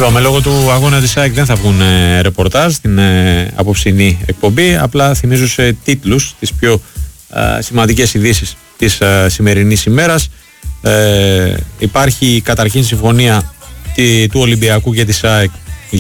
Είπαμε, λόγω του αγώνα της ΑΕΚ δεν θα βγουν ρεπορτάζ στην απόψινή εκπομπή. Απλά θυμίζω σε τίτλους τις πιο σημαντικές ειδήσεις της σημερινής ημέρας. Υπάρχει καταρχήν συμφωνία του Ολυμπιακού και της ΑΕΚ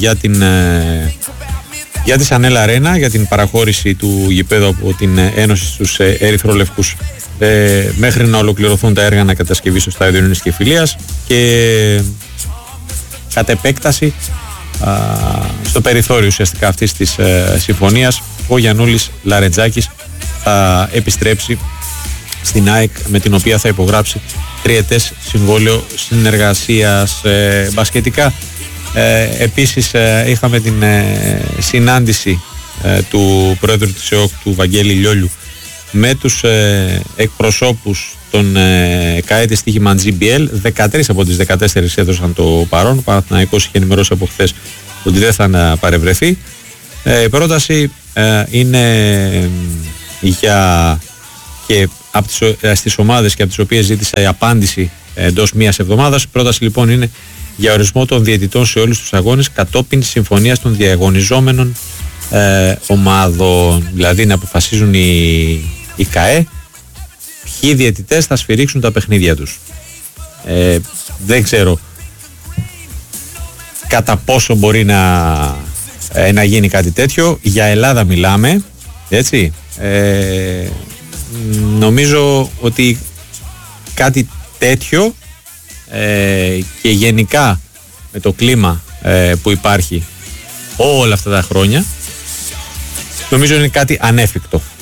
για τη Σανέλ Αρένα, για την παραχώρηση του γηπέδου από την Ένωση στους Ερυθρολευκούς μέχρι να ολοκληρωθούν τα έργα ανακατασκευής στο Στάδιο Ειρήνης και Φιλίας, και κατ' επέκταση στο περιθώριο ουσιαστικά αυτής της συμφωνίας ο Γιαννούλης Λαρετζάκης θα επιστρέψει στην ΑΕΚ, με την οποία θα υπογράψει τριετές συμβόλαιο συνεργασίας. Μπασκετικά επίσης είχαμε την συνάντηση του πρόεδρου της ΕΟΚ, του Βαγγέλη Λιόλιου, με τους εκπροσώπους των ΚΑΕ της στοίχημα GBL. 13 από τις 14 έδωσαν το παρόν. Ο Παναθηναϊκός είχε ενημερώσει από χθες ότι δεν θα παρευρεθεί. Η πρόταση είναι για και στις ομάδες και από τις οποίες ζήτησε η απάντηση εντός μιας εβδομάδας. Η πρόταση λοιπόν είναι για ορισμό των διαιτητών σε όλους τους αγώνες κατόπιν συμφωνίας των διαγωνιζόμενων ομάδων. Δηλαδή να αποφασίζουν οι ΚΑΕ ποιοι διαιτητές θα σφυρίξουν τα παιχνίδια τους. Δεν ξέρω κατά πόσο μπορεί να γίνει κάτι τέτοιο. Για Ελλάδα μιλάμε, έτσι. Νομίζω ότι κάτι τέτοιο και γενικά με το κλίμα που υπάρχει όλα αυτά τα χρόνια, νομίζω είναι κάτι ανέφικτο.